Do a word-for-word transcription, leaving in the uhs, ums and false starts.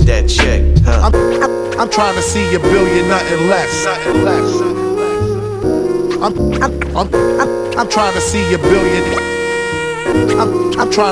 that check, huh? I'm, I'm, I'm trying to see a billion, nothing less. Nothing less. I'm, I'm, I'm, I'm, I'm trying to see a billion. I'm, I'm trying.